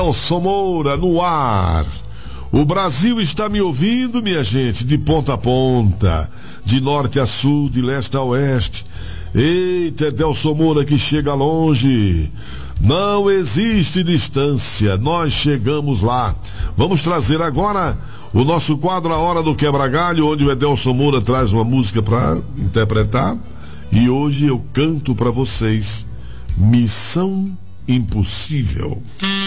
Edelson Moura no ar. O Brasil está me ouvindo, minha gente, de ponta a ponta, de norte a sul, de leste a oeste. Eita, Edelson Moura que chega longe. Não existe distância, nós chegamos lá. Vamos trazer agora o nosso quadro A Hora do Quebra-Galho, onde o Edelson Moura traz uma música para interpretar. E hoje eu canto para vocês Missão Impossível.